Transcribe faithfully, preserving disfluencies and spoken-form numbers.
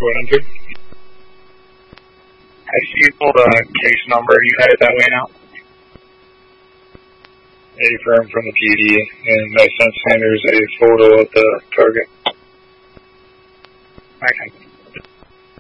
Going into. I see you pulled a case number. You had it that way now? A firm from the P D, and I sent Sanders a photo of the target. Okay.